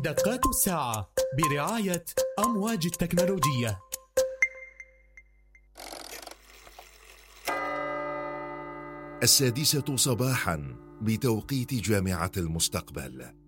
دقات الساعة برعاية أمواج التكنولوجية. 6:00 صباحا بتوقيت جامعة المستقبل.